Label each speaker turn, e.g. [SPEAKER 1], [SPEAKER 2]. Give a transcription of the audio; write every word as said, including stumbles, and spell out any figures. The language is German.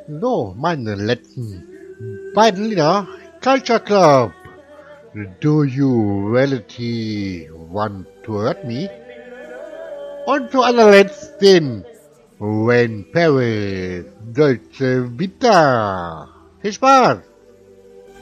[SPEAKER 1] So, meine letzten beiden Lieder. Culture Club. Do you reality want to hurt me? Und zu allerletzt den When Paris Deutsche Vita. Viel Spaß!